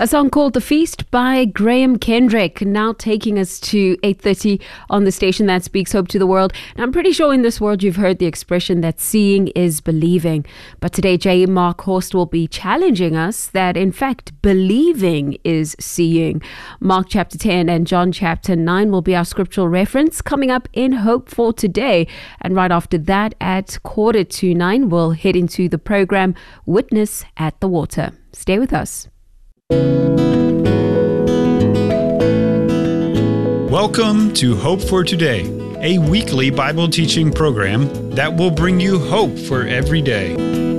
A song called The Feast by Graham Kendrick, now taking us to 8:30 on the station that speaks hope to the world. And I'm pretty sure in this world you've heard the expression that seeing is believing. But today, J. Mark Horst will be challenging us that, in fact, believing is seeing. Mark chapter 10 and John chapter 9 will be our scriptural reference coming up in Hope for Today. And right after that, at 8:45, we'll head into the program Witness at the Water. Stay with us. Welcome to Hope for Today, a weekly Bible teaching program that will bring you hope for every day.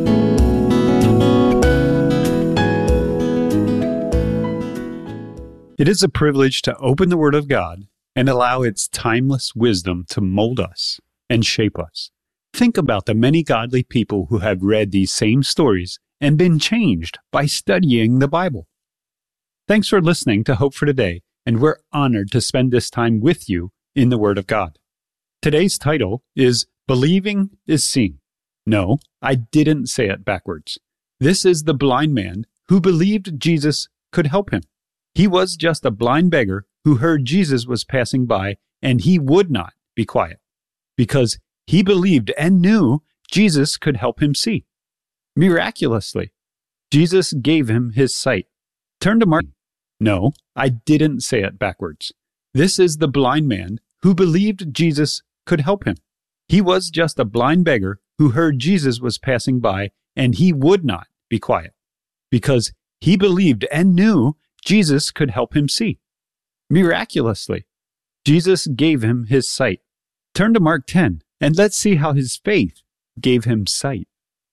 It is a privilege to open the Word of God and allow its timeless wisdom to mold us and shape us. Think about the many godly people who have read these same stories and been changed by studying the Bible. Thanks for listening to Hope for Today, and we're honored to spend this time with you in the Word of God. Today's title is Believing is Seeing. No, I didn't say it backwards. This is the blind man who believed Jesus could help him. He was just a blind beggar who heard Jesus was passing by, and he would not be quiet, because he believed and knew Jesus could help him see. Miraculously, Jesus gave him his sight. Turn to Mark. No, I didn't say it backwards. This is the blind man who believed Jesus could help him. He was just a blind beggar who heard Jesus was passing by, and he would not be quiet, because he believed and knew Jesus could help him see. Miraculously, Jesus gave him his sight. Turn to Mark 10, and let's see how his faith gave him sight.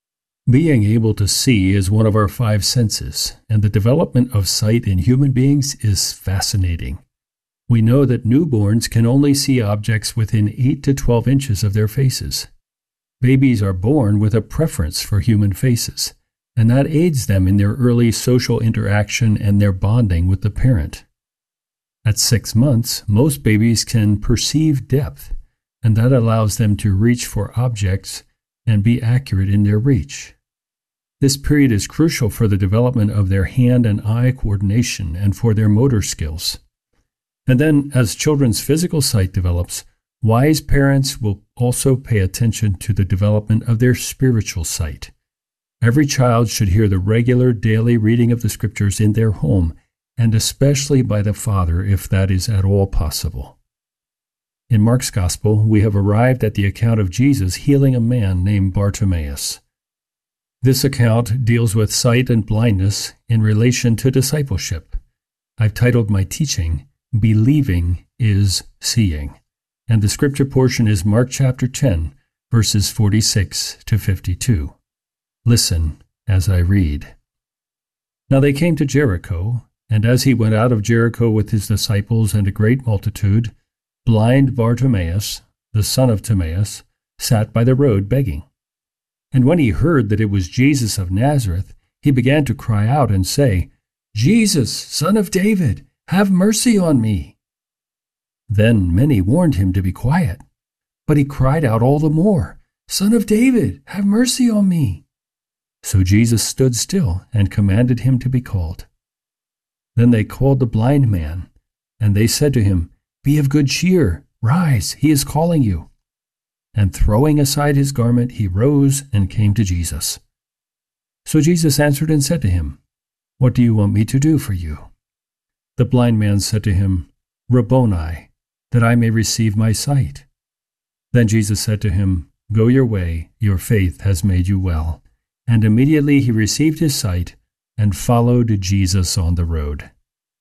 Being able to see is one of our five senses, and the development of sight in human beings is fascinating. We know that newborns can only see objects within 8 to 12 inches of their faces. Babies are born with a preference for human faces, and that aids them in their early social interaction and their bonding with the parent. At 6 months, most babies can perceive depth, and that allows them to reach for objects and be accurate in their reach. This period is crucial for the development of their hand and eye coordination and for their motor skills. And then, as children's physical sight develops, wise parents will also pay attention to the development of their spiritual sight. Every child should hear the regular daily reading of the Scriptures in their home, and especially by the father if that is at all possible. In Mark's Gospel, we have arrived at the account of Jesus healing a man named Bartimaeus. This account deals with sight and blindness in relation to discipleship. I've titled my teaching, Believing is Seeing, and the scripture portion is Mark chapter 10, verses 46 to 52. Listen as I read. Now they came to Jericho, and as he went out of Jericho with his disciples and a great multitude, blind Bartimaeus, the son of Timaeus, sat by the road begging. And when he heard that it was Jesus of Nazareth, he began to cry out and say, Jesus, Son of David, have mercy on me. Then many warned him to be quiet, but he cried out all the more, Son of David, have mercy on me. So Jesus stood still and commanded him to be called. Then they called the blind man, and they said to him, Be of good cheer, rise, he is calling you. And throwing aside his garment, he rose and came to Jesus. So Jesus answered and said to him, What do you want me to do for you? The blind man said to him, Rabboni, that I may receive my sight. Then Jesus said to him, Go your way, your faith has made you well. And immediately he received his sight and followed Jesus on the road.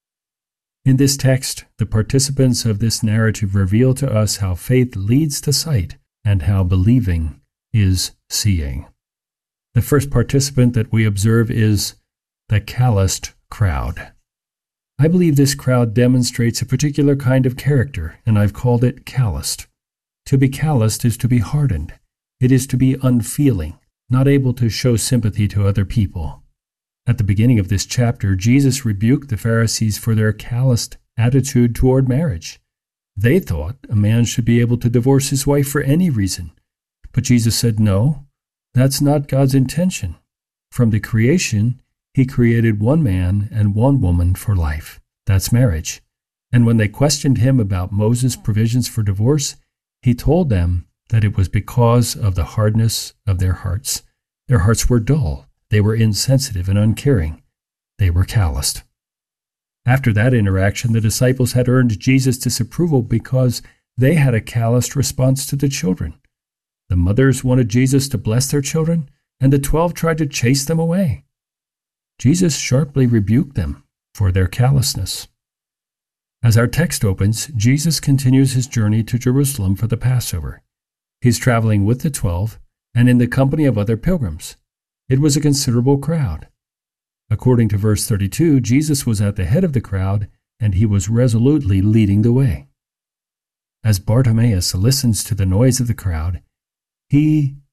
In this text, the participants of this narrative reveal to us how faith leads to sight and how believing is seeing. The first participant that we observe is the calloused crowd. I believe this crowd demonstrates a particular kind of character, and I've called it calloused. To be calloused is to be hardened. It is to be unfeeling, not able to show sympathy to other people. At the beginning of this chapter, Jesus rebuked the Pharisees for their calloused attitude toward marriage. They thought a man should be able to divorce his wife for any reason. But Jesus said, no, that's not God's intention. From the creation, He created one man and one woman for life. That's marriage. And when they questioned him about Moses' provisions for divorce, he told them that it was because of the hardness of their hearts. Their hearts were dull. They were insensitive and uncaring. They were calloused. After that interaction, the disciples had earned Jesus' disapproval because they had a calloused response to the children. The mothers wanted Jesus to bless their children, and the 12 tried to chase them away. Jesus sharply rebuked them for their callousness. As our text opens, Jesus continues his journey to Jerusalem for the Passover. He's traveling with the 12 and in the company of other pilgrims. It was a considerable crowd. According to verse 32, Jesus was at the head of the crowd, and he was resolutely leading the way. As Bartimaeus listens to the noise of the crowd, he